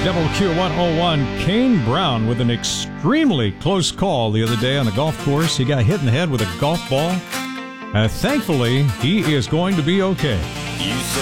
WQ101, Kane Brown with an extremely close call the other day on the golf course. He got hit in the head with a golf ball. Thankfully, he is going to be okay.